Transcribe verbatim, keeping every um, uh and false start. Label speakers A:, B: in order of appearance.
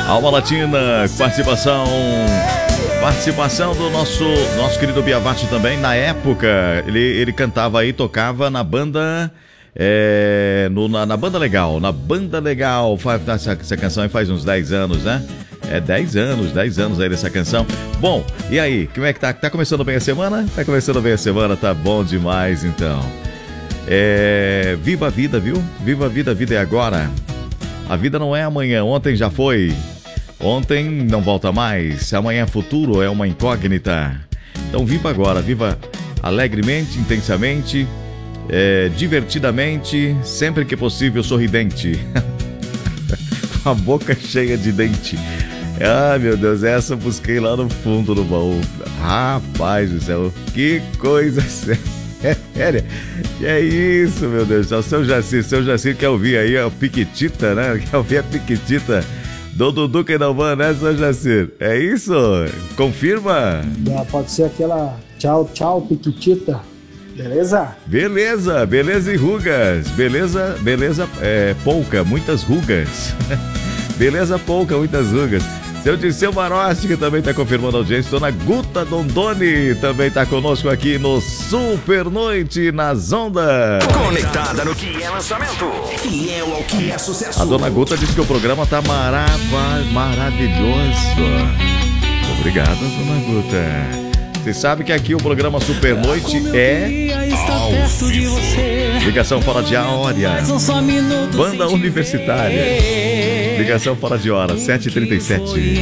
A: Alma Latina, participação participação do nosso nosso querido Biavati também. Na época, ele, ele cantava aí, tocava na banda é, no, na, na banda legal, na banda legal, faz, essa, essa canção aí faz uns dez anos, né? É dez anos, dez anos aí dessa canção. Bom, e aí, como é que tá? Tá começando bem a semana? Tá começando bem a semana, tá bom demais então. É, viva a vida, viu? Viva a vida, a vida é agora. A vida não é amanhã, ontem já foi. Ontem não volta mais. Amanhã é futuro, é uma incógnita. Então viva agora, viva alegremente, intensamente, é, divertidamente, sempre que possível sorridente. Com a boca cheia de dente. Ah, meu Deus, essa eu busquei lá no fundo do baú. Rapaz do céu, que coisa séria. Que é isso, meu Deus do céu. Seu Jacir, seu Jacir quer ouvir aí a Piquitita, né? Quer ouvir a Piquitita do Dudu que não vai, né, seu Jacir? É isso? Confirma?
B: É, pode ser aquela tchau, tchau, Piquitita. Beleza?
A: Beleza, beleza e rugas. Beleza, beleza, é, pouca, muitas rugas. Beleza, pouca, muitas rugas. Seu Dirceu Marosti, que também está confirmando a audiência. Dona Guta Dondoni também está conosco aqui no Super Noite nas Ondas.
C: Conectada no que é lançamento, fiel ao que é sucesso.
A: A Dona Guta disse que o programa tá marava, maravilhoso. Obrigado, Dona Guta. Você sabe que aqui o programa Super Noite é ligação fora de hora. Banda Universitária. Ligação fora de hora, sete e trinta e sete.